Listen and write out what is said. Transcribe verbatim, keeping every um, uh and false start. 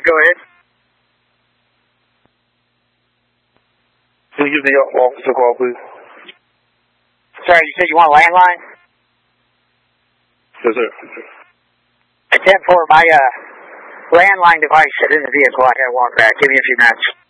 go ahead. Can you give the officer a call, please? Sorry, you said you want a landline? Yes, sir. At ten four, my uh, landline device is in the vehicle. I gotta walk back. Give me a few minutes.